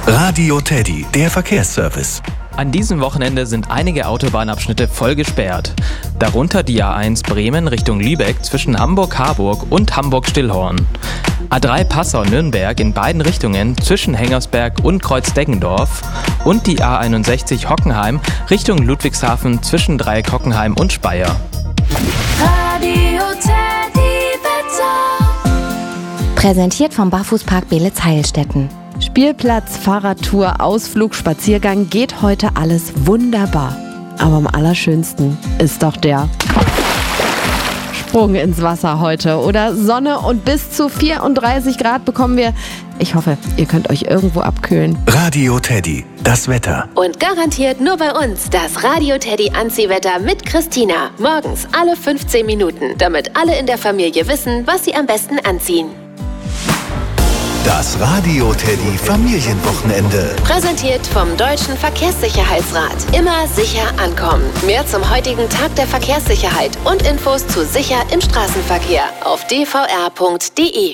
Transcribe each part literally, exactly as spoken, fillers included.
Radio Teddy, der Verkehrsservice. An diesem Wochenende sind einige Autobahnabschnitte voll gesperrt. Darunter die A eins Bremen Richtung Lübeck zwischen Hamburg-Harburg und Hamburg-Stillhorn. A drei Passau-Nürnberg in beiden Richtungen zwischen Hengersberg und Kreuz-Deggendorf. Und die A einundsechzig Hockenheim Richtung Ludwigshafen zwischen Dreieck Hockenheim und Speyer. Radio Teddy Wetter. Präsentiert vom Barfußpark Beelitz-Heilstätten. Spielplatz, Fahrradtour, Ausflug, Spaziergang, geht heute alles wunderbar. Aber am allerschönsten ist doch der Sprung ins Wasser heute. Oder Sonne und bis zu vierunddreißig Grad bekommen wir. Ich hoffe, ihr könnt euch irgendwo abkühlen. Radio Teddy, das Wetter. Und garantiert nur bei uns das Radio Teddy Anziehwetter mit Christina. Morgens alle fünfzehn Minuten, damit alle in der Familie wissen, was sie am besten anziehen. Das Radio Teddy Familienwochenende. Präsentiert vom Deutschen Verkehrssicherheitsrat. Immer sicher ankommen. Mehr zum heutigen Tag der Verkehrssicherheit und Infos zu sicher im Straßenverkehr auf d v r punkt d e.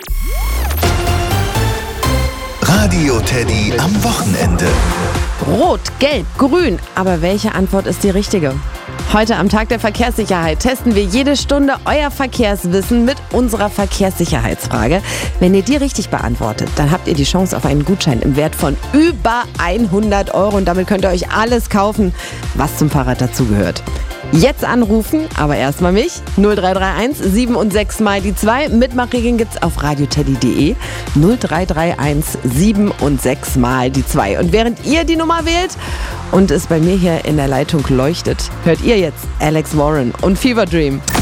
Radio Teddy am Wochenende. Rot, gelb, grün. Aber welche Antwort ist die richtige? Heute am Tag der Verkehrssicherheit testen wir jede Stunde euer Verkehrswissen mit unserer Verkehrssicherheitsfrage. Wenn ihr die richtig beantwortet, dann habt ihr die Chance auf einen Gutschein im Wert von über hundert Euro. Und damit könnt ihr euch alles kaufen, was zum Fahrrad dazugehört. Jetzt anrufen, aber erstmal mich. null drei drei eins sieben und sechs mal die zwei. Mitmachregeln gibt's auf radioteddy punkt de. null drei drei eins sieben und sechs mal die zwei. Und während ihr die Nummer wählt und es bei mir hier in der Leitung leuchtet, hört ihr jetzt Alex Warren und Fever Dream.